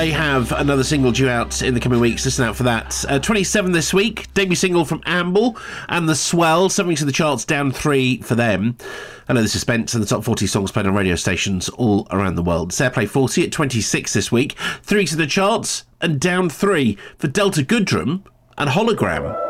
They have another single due out in the coming weeks. Listen out for that. 27 this week, debut single from Amble and The Swell, something to the charts, down 3 for them. I know this is Spence and the top 40 songs played on radio stations all around the world. Airplay 40 at 26 this week, 3 to the charts and down 3 for Delta Goodrem and Hologram.